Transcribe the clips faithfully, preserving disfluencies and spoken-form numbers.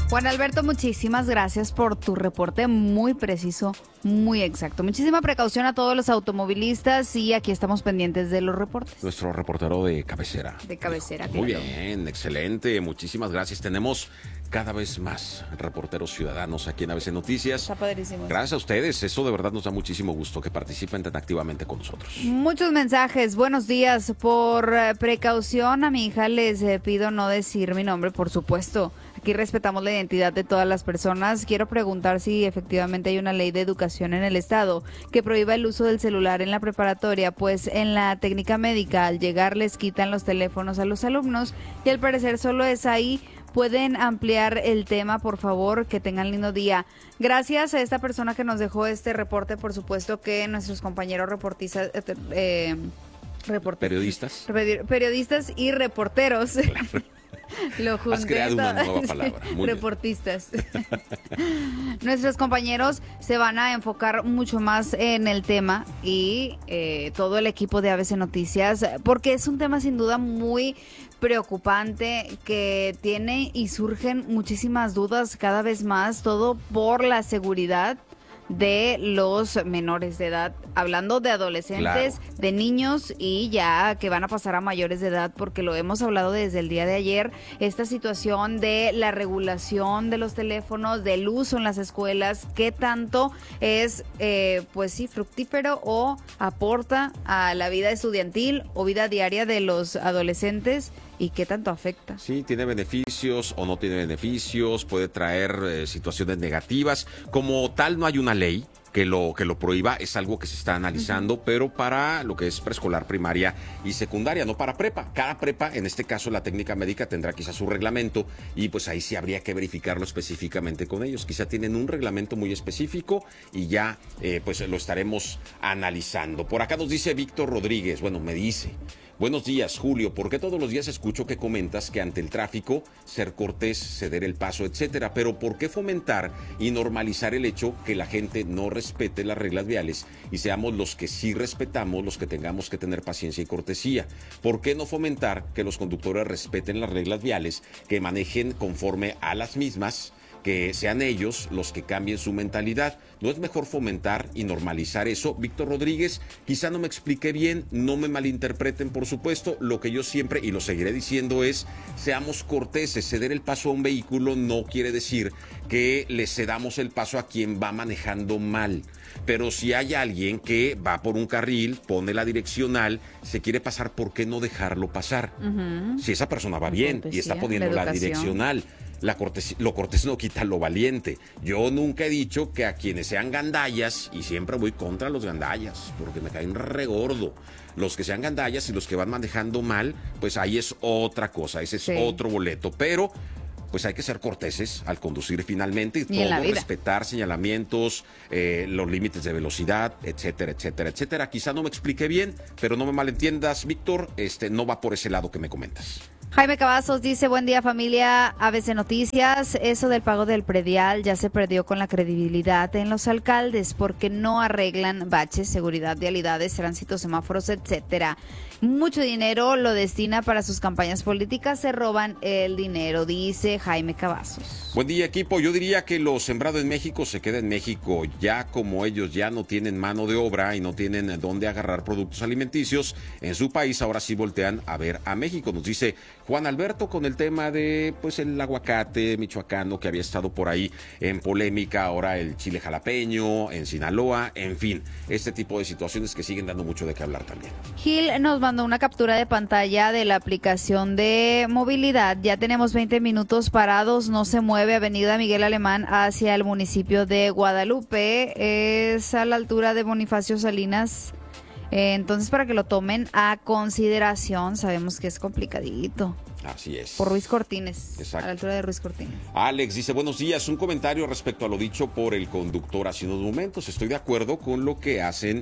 Juan Alberto, muchísimas gracias por tu reporte muy preciso, muy exacto. Muchísima precaución a todos los automovilistas y aquí estamos pendientes de los reportes. Nuestro reportero de cabecera. De cabecera, Muy claro. bien, excelente, muchísimas gracias. Tenemos cada vez más reporteros ciudadanos aquí en A B C Noticias. Está padrísimo. Gracias a ustedes, eso de verdad nos da muchísimo gusto que participen tan activamente con nosotros. Muchos mensajes, buenos días. Por eh, precaución a mi hija les eh, pido no decir mi nombre, por supuesto. Aquí respetamos la identidad de todas las personas. Quiero preguntar si efectivamente hay una ley de educación en el estado que prohíba el uso del celular en la preparatoria, pues en la técnica médica al llegar les quitan los teléfonos a los alumnos y al parecer solo es ahí. Pueden ampliar el tema, por favor, que tengan lindo día. Gracias a esta persona que nos dejó este reporte, por supuesto que nuestros compañeros reportistas, eh, eh, reportistas periodistas, periodistas y reporteros. Claro. Lo junté. Has creado una nueva palabra. Muy reportistas. Nuestros compañeros se van a enfocar mucho más en el tema y eh, todo el equipo de A B C Noticias, porque es un tema sin duda muy preocupante que tiene y surgen muchísimas dudas cada vez más, todo por la seguridad de los menores de edad, hablando de adolescentes, claro, de niños y ya que van a pasar a mayores de edad, porque lo hemos hablado desde el día de ayer, esta situación de la regulación de los teléfonos, del uso en las escuelas, qué tanto es, eh, pues sí, fructífero o aporta a la vida estudiantil o vida diaria de los adolescentes. ¿Y qué tanto afecta? Sí, tiene beneficios o no tiene beneficios, puede traer eh, situaciones negativas. Como tal, no hay una ley que lo que lo prohíba, es algo que se está analizando, uh-huh, pero para lo que es preescolar, primaria y secundaria, no para prepa. Cada prepa, en este caso la técnica médica, tendrá quizás su reglamento y pues ahí sí habría que verificarlo específicamente con ellos. Quizá tienen un reglamento muy específico y ya eh, pues lo estaremos analizando. Por acá nos dice Víctor Rodríguez, bueno, me dice... Buenos días, Julio. ¿Por qué todos los días escucho que comentas que ante el tráfico, ser cortés, ceder el paso, etcétera? Pero ¿por qué fomentar y normalizar el hecho que la gente no respete las reglas viales y seamos los que sí respetamos, los que tengamos que tener paciencia y cortesía? ¿Por qué no fomentar que los conductores respeten las reglas viales, que manejen conforme a las mismas, que sean ellos los que cambien su mentalidad? ¿No es mejor fomentar y normalizar eso? Víctor Rodríguez, quizá no me expliqué bien, no me malinterpreten, por supuesto. Lo que yo siempre, y lo seguiré diciendo, es seamos corteses. Ceder el paso a un vehículo no quiere decir que le cedamos el paso a quien va manejando mal. Pero si hay alguien que va por un carril, pone la direccional, se quiere pasar, ¿por qué no dejarlo pasar? Uh-huh. Si esa persona va bien y está poniendo la, la direccional. La cortes, lo cortés no quita lo valiente. Yo nunca he dicho que a quienes sean gandallas, y siempre voy contra los gandallas, porque me caen re gordo. Los que sean gandallas y los que van manejando mal, pues ahí es otra cosa, ese es sí. otro boleto. Pero pues hay que ser corteses al conducir finalmente y, y todo, respetar señalamientos, eh, los límites de velocidad, etcétera, etcétera, etcétera. Quizá no me expliqué bien, pero no me malentiendas, Víctor, este no va por ese lado que me comentas. Jaime Cavazos dice, buen día familia, A B C Noticias, eso del pago del predial ya se perdió con la credibilidad en los alcaldes porque no arreglan baches, seguridad, vialidades, tránsito, semáforos, etcétera. Mucho dinero lo destina para sus campañas políticas, se roban el dinero, dice Jaime Cavazos. Buen día, equipo. Yo diría que lo sembrado en México se queda en México, ya como ellos ya no tienen mano de obra y no tienen dónde agarrar productos alimenticios en su país, ahora sí voltean a ver a México. Nos dice Juan Alberto con el tema de pues el aguacate michoacano que había estado por ahí en polémica, ahora el chile jalapeño en Sinaloa, en fin, este tipo de situaciones que siguen dando mucho de qué hablar también. Gil nos mandó una captura de pantalla de la aplicación de movilidad. Ya tenemos veinte minutos parados, no se mueve Avenida Miguel Alemán hacia el municipio de Guadalupe, es a la altura de Bonifacio Salinas. Entonces, para que lo tomen a consideración, sabemos que es complicadito. Así es. Por Ruiz Cortines. Exacto. A la altura de Ruiz Cortines. Alex dice, buenos días, un comentario respecto a lo dicho por el conductor hace unos momentos. Estoy de acuerdo con lo que hacen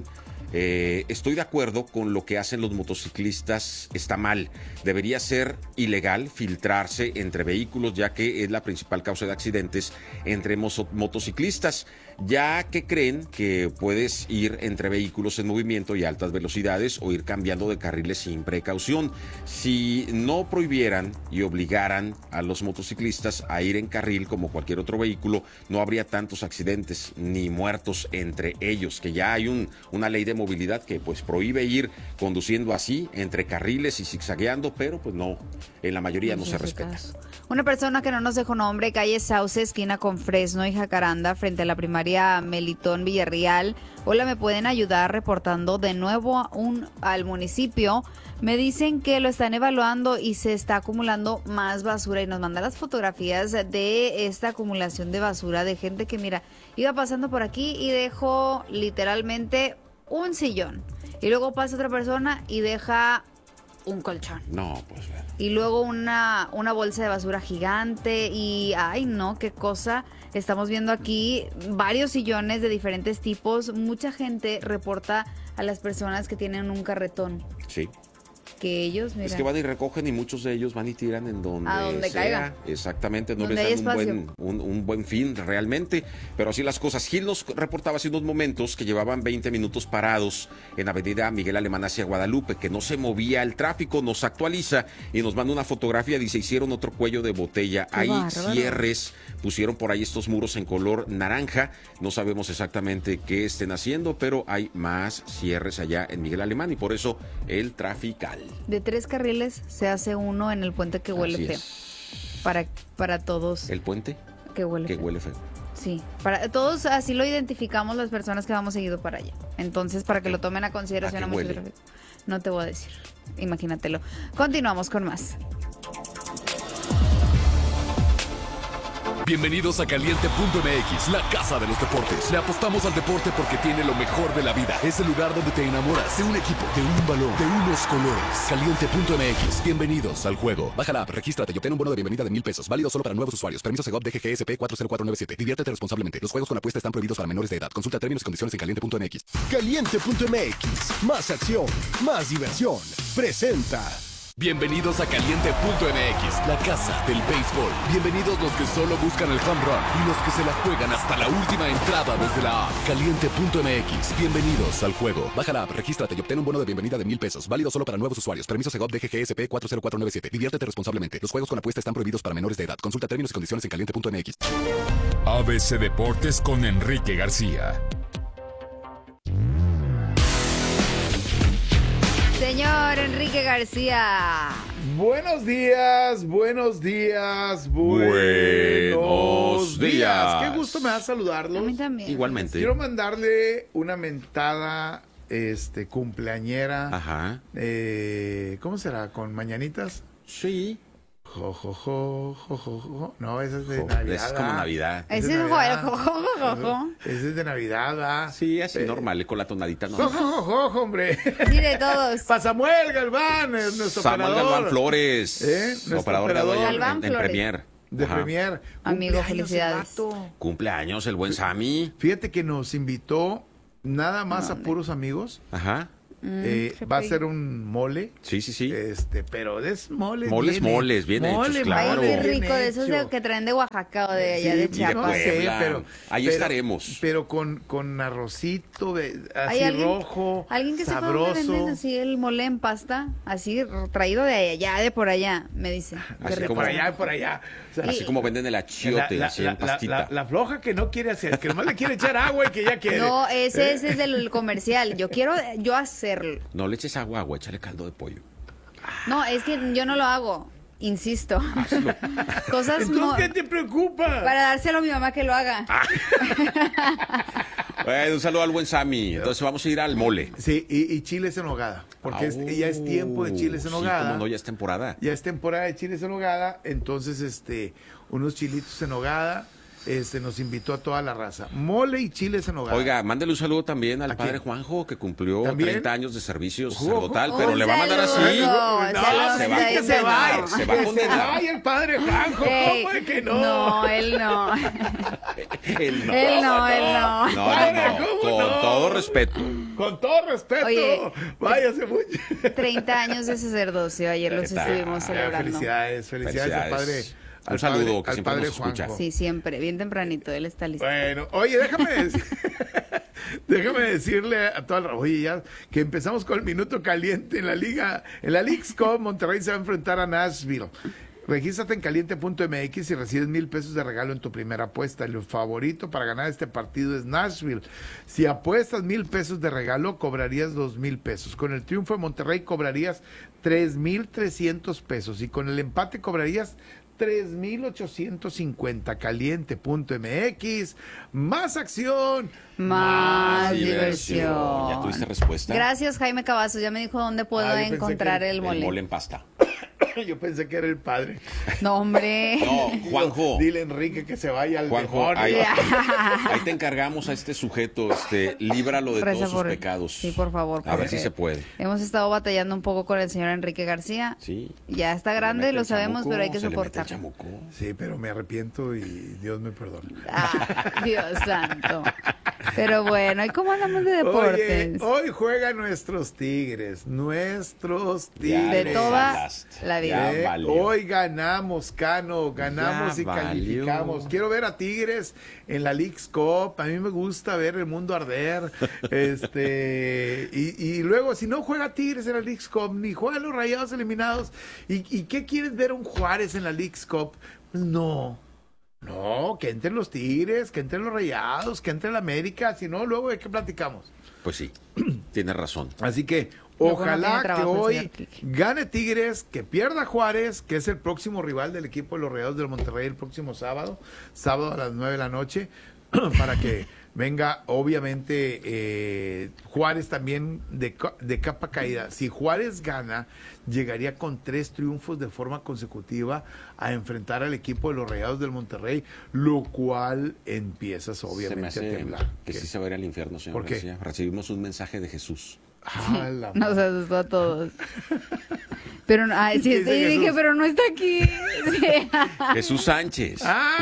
Eh, estoy de acuerdo con lo que hacen los motociclistas, está mal. Debería ser ilegal filtrarse entre vehículos, ya que es la principal causa de accidentes entre mozo- motociclistas, ya que creen que puedes ir entre vehículos en movimiento y a altas velocidades o ir cambiando de carriles sin precaución. Si no prohibieran y obligaran a los motociclistas a ir en carril como cualquier otro vehículo, no habría tantos accidentes ni muertos entre ellos, que ya hay un, una ley de movilidad que pues prohíbe ir conduciendo así entre carriles y zigzagueando, pero pues no, en la mayoría no, no se respeta. Caso. Una persona que no nos dejó nombre, calle Sauce, esquina con Fresno y Jacaranda, frente a la primaria Melitón Villarreal. Hola, ¿me pueden ayudar reportando de nuevo un, al municipio? Me dicen que lo están evaluando y se está acumulando más basura y nos manda las fotografías de esta acumulación de basura de gente que, mira, iba pasando por aquí y dejó literalmente un sillón. Y luego pasa otra persona y deja un colchón. No, pues bueno. Y luego una, una bolsa de basura gigante y, ay no, qué cosa. Estamos viendo aquí varios sillones de diferentes tipos. Mucha gente reporta a las personas que tienen un carretón. Sí. Que ellos, mira. Es que van y recogen y muchos de ellos van y tiran en donde, a donde sea. caiga. Exactamente, no les dan un buen, un, un buen fin realmente, pero así las cosas. Gil nos reportaba hace unos momentos que llevaban veinte minutos parados en Avenida Miguel Alemán hacia Guadalupe, que no se movía el tráfico. Nos actualiza y nos manda una fotografía, dice, hicieron otro cuello de botella. Qué Hay bárbaro. Cierres, pusieron por ahí estos muros en color naranja, no sabemos exactamente qué estén haciendo, pero hay más cierres allá en Miguel Alemán y por eso el trafical. De tres carriles se hace uno en el puente que huele feo. Para, para todos. ¿El puente? Que huele que feo. huele feo. Sí, para todos así lo identificamos las personas que vamos seguido para allá. Entonces, para que lo tomen a consideración. ¿A qué huele? No te voy a decir. Imagínatelo. Continuamos con más. Bienvenidos a Caliente punto M X, la casa de los deportes. Le apostamos al deporte porque tiene lo mejor de la vida. Es el lugar donde te enamoras de un equipo, de un balón, de unos colores. Caliente punto M X, bienvenidos al juego. Baja la app, regístrate y obtén un bono de bienvenida de mil pesos. Válido solo para nuevos usuarios. Permiso Segov D G G S P cuatro cero cuatro nueve siete. Diviértete responsablemente. Los juegos con apuesta están prohibidos para menores de edad. Consulta términos y condiciones en Caliente punto M X. Caliente punto M X, más acción, más diversión. Presenta. Bienvenidos a Caliente punto M X, la casa del béisbol. Bienvenidos los que solo buscan el home run y los que se la juegan hasta la última entrada desde la app. Caliente punto M X, bienvenidos al juego. Baja la app, regístrate y obtén un bono de bienvenida de mil pesos. Válido solo para nuevos usuarios. Permiso Segov D G G S P cuatro cero cuatro nueve siete. Diviértete responsablemente. Los juegos con apuesta están prohibidos para menores de edad. Consulta términos y condiciones en Caliente punto M X. A B C Deportes con Enrique García. Señor Enrique García. Buenos días, buenos días, buenos, buenos días. días. Qué gusto me da saludarlos. A mí también. Igualmente. Quiero mandarle una mentada este, cumpleañera. Ajá. Eh, ¿Cómo será? ¿Con mañanitas? Sí. Jo, jo, jo, jo, jo, jo. No, esa es de Jo, Navidad. Esa es como Navidad. Ese es Navidad. jo, jo, jo, jo. Ese es de Navidad, ¿va? Sí, así Eh, normal, con la tonadita Jo, normal. jo, jo, jo, hombre. Sí, de todos. Pa' Samuel Galván, es nuestro Samuel operador. Galván Flores, ¿Eh? Nuestro operador de operador. hoy en, Galván en Flores. Premier. De Ajá. Premier. Amigo, Cumpleaños felicidades. el vato. Cumpleaños el buen Sammy. Fíjate que nos invitó nada más a ¿Dónde? puros amigos. Ajá. Mm, Eh, qué va a pe- ser un mole. Sí, sí, sí. Este, pero es mole. Moles, bien moles, bien hechos, Ay, claro. qué bien rico, de esos de, hecho. que traen de Oaxaca o de allá Sí, de y de Chiapas. no sé, Puebla. pero Ahí pero- estaremos. Pero con, con arrocito de, ¿Hay así alguien, rojo, alguien que sepa dónde venden sabroso. así el mole en pasta, así r- traído de allá, de por allá, me dice. Qué Así rico. como- Por allá, por allá. O sea, Así como venden el achiote, la, así la- en la- pastita. la- la floja que no quiere hacer, que nomás le quiere echar agua y que ya quiere. No, ese, ¿Eh? ese es del comercial. Yo quiero yo hacerlo. No le eches agua, agua, échale caldo de pollo. No, es que yo no lo hago. Insisto. Cosas Entonces, mo- ¿qué te preocupa? para dárselo a mi mamá que lo haga. Bueno, un saludo al buen Sammy. Entonces vamos a ir al mole. Sí, y, y chiles en nogada, porque es- ya es tiempo de chiles en Sí, nogada. cómo no, ya es temporada. Ya es temporada de chiles en nogada, entonces este unos chilitos en nogada, este, nos invitó a toda la raza. Mole y chiles en nogada. Oiga, mándale un saludo también al ¿A padre quién? Juanjo, que cumplió ¿También? treinta años de servicio Ojo, sacerdotal, ojo. pero Un le va a mandar así. saludo, No, saludos, se va a ahí que se está. vaya, se va a que se condenar. vaya el padre Juanjo, Ey, ¿cómo es que no? No, él no. Él no. Él no, él no. No, no, Padre, no, ¿cómo con no? todo respeto. Con todo respeto, Oye, váyase mucho. treinta años de sacerdocio, ayer los ¿Qué tal? estuvimos celebrando. Felicidades, felicidades, al padre. Felicidades. Un al saludo, padre- que al siempre padre nos escucha. Juanjo. Sí, siempre, bien tempranito, él está listo. Bueno, oye, déjame decir, déjame decirle a toda la, oye, ya que empezamos con el minuto caliente en la liga, en la Leagues Cup, Monterrey se va a enfrentar a Nashville. Regístrate en caliente punto m x y recibes mil pesos de regalo en tu primera apuesta. El favorito para ganar este partido es Nashville. Si apuestas mil pesos de regalo, cobrarías dos mil pesos. Con el triunfo de Monterrey cobrarías tres mil trescientos pesos y con el empate cobrarías tres mil ochocientos cincuenta. Caliente punto m x. Más acción, Más Diversión. diversión. ¿Ya tuviste respuesta? Gracias, Jaime Cavazos. Ya me dijo dónde puedo Ah, yo pensé encontrar que el El mole. mole en pasta. Yo pensé que era el padre. No, hombre. No, Juanjo. Dile a Enrique que se vaya al Juanjo, demonio. ahí, ahí te encargamos a este sujeto, este, líbralo de Reza todos sus por- pecados. Sí, por favor. A ver porque si se puede. Hemos estado batallando un poco con el señor Enrique García. Sí. Ya está Se le grande, mete lo el sabemos, chamuco, pero hay que se le mete el soportarlo. chamuco. Sí, pero me arrepiento y Dios me perdone. Ah, Dios santo. Pero bueno, ¿y cómo andamos de Oye, deportes? hoy juegan nuestros Tigres, nuestros Ya Tigres. De toda salaste. la vida. Ya Eh, valió. hoy ganamos, Cano, ganamos Ya y calificamos. valió. Quiero ver a Tigres en la Leagues Cup. A mí me gusta ver el mundo arder. este y, y luego, si no juega Tigres en la Leagues Cup, ni juegan los Rayados eliminados. ¿Y, y qué quieres ver un Juárez en la Leagues Cup? Pues no. No, que entren los Tigres, que entren los Rayados, que entre la América. Si no, luego de qué platicamos. Pues sí, tienes razón. Así que Luego no ojalá tiene que trabajo el hoy señor Quique. gane Tigres, que pierda Juárez, que es el próximo rival del equipo de los Rayados del Monterrey el próximo sábado, sábado a las nueve de la noche, para que venga, obviamente, eh, Juárez también de, ca- de capa caída. Si Juárez gana, llegaría con tres triunfos de forma consecutiva a enfrentar al equipo de los Rayados del Monterrey, lo cual empiezas Se me obviamente a hace temblar. que ¿Qué? sí se va a ir al infierno, señor ¿Por qué? García. Recibimos un mensaje de Jesús. Ah, la Nos asustó a todos. Pero, ay, sí, ¿Qué sí, dice dije, Jesús? pero no está aquí. Sí. Jesús Sánchez.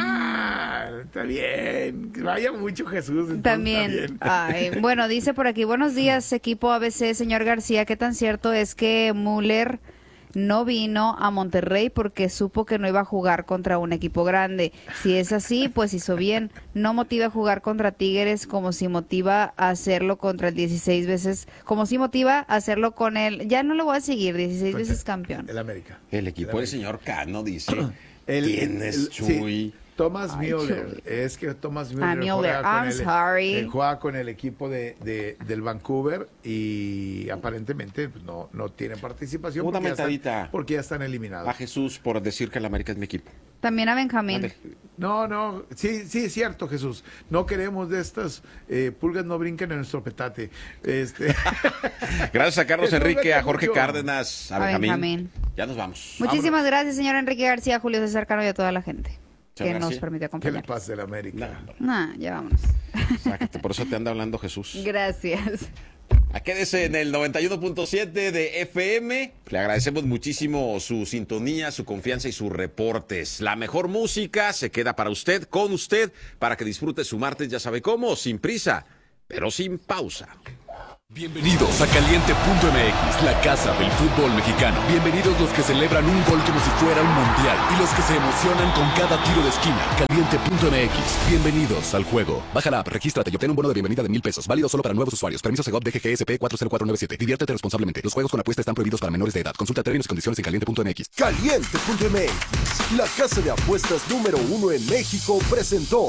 Ah, está bien. Vaya mucho Jesús. entonces También. está bien. Ay, bueno, dice por aquí, buenos días, equipo A B C, señor García, ¿qué tan cierto es que Müller no vino a Monterrey porque supo que no iba a jugar contra un equipo grande? Si es así, pues hizo bien. No motiva a jugar contra Tigres como si motiva a hacerlo contra el dieciséis veces, como si motiva a hacerlo con él. Ya no lo voy a seguir, dieciséis veces campeón. El América. El equipo del señor Cano dice, El- ¿quién el- es sí, Chuy? Thomas Ay, Müller. Chuy. Es que Thomas Müller, Ah, Müller, juega, con I'm el, sorry. eh, juega con el equipo de, de- del Vancouver y aparentemente pues, no, no tiene participación Una porque ya, mentadita. están, porque ya están eliminados. A Jesús por decir que el América es mi equipo. También a Benjamín. Ande. No, no, sí, sí, es cierto, Jesús. No queremos de estas eh, pulgas no brincan en nuestro petate. Este, Gracias a Carlos Eso Enrique, vete a Jorge mucho. Cárdenas, a A Benjamín. Benjamín. Ya nos vamos. Muchísimas gracias, señor Enrique García, Julio César Cano y a toda la gente que Muchas nos gracias. permite ¿Qué le acompañar. pasa del América? Nah, ya vámonos. Sácate, por eso te anda hablando Jesús. Gracias. Ah, quédese en el noventa y uno punto siete de F M. Le agradecemos muchísimo su sintonía, su confianza y sus reportes. La mejor música se queda para usted, con usted, para que disfrute su martes, ya sabe cómo, sin prisa, pero sin pausa. Bienvenidos a Caliente punto M X, la casa del fútbol mexicano. Bienvenidos los que celebran un gol como si fuera un mundial y los que se emocionan con cada tiro de esquina. Caliente punto M X, bienvenidos al juego. Baja la app, regístrate y obtén un bono de bienvenida de mil pesos, válido solo para nuevos usuarios. Permiso Segov D G G S P cuatro cero cuatro nueve siete. Diviértete responsablemente. Los juegos con apuesta están prohibidos para menores de edad. Consulta términos y condiciones en caliente punto M X. Caliente punto m x, la casa de apuestas número uno en México, presentó.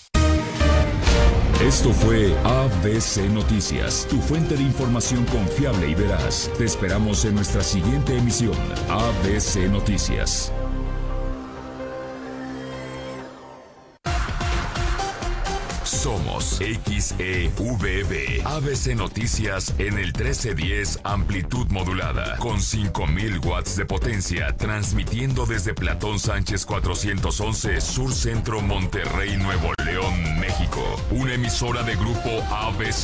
Esto fue A B C Noticias, tu fuente de información confiable y veraz. Te esperamos en nuestra siguiente emisión. A B C Noticias. Somos X E V B, A B C Noticias en el trece diez amplitud modulada, con cinco mil watts de potencia, transmitiendo desde Platón Sánchez cuatrocientos once, Sur Centro, Monterrey, Nuevo León, México. Una emisora de Grupo A B C.